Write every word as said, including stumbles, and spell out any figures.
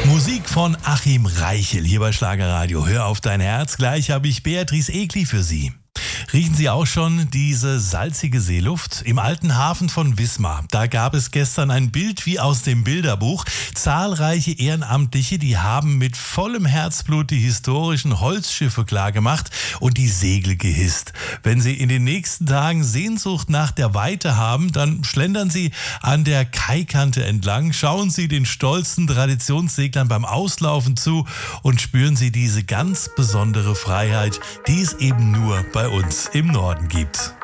Musik von Achim Reichel hier bei Schlagerradio. Hör auf dein Herz. Gleich habe ich Beatrice Egli für Sie. Riechen Sie auch schon diese salzige Seeluft? Im alten Hafen von Wismar, da gab es gestern ein Bild wie aus dem Bilderbuch. Zahlreiche Ehrenamtliche, die haben mit vollem Herzblut die historischen Holzschiffe klargemacht und die Segel gehisst. Wenn Sie in den nächsten Tagen Sehnsucht nach der Weite haben, dann schlendern Sie an der Kaikante entlang, schauen Sie den stolzen Traditionsseglern beim Auslaufen zu und spüren Sie diese ganz besondere Freiheit, die es eben nur bei uns im Norden gibt.